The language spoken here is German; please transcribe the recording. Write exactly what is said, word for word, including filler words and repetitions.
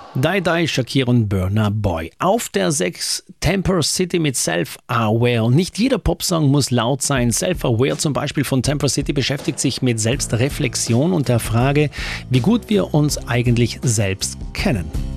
Die Die, Shakira und Burna Boy. Auf der sechs Temper City mit Self-Aware. Nicht jeder Popsong muss laut sein. Self-Aware zum Beispiel von Temper City beschäftigt sich mit Selbstreflexion und der Frage, wie gut wir uns eigentlich selbst kennen.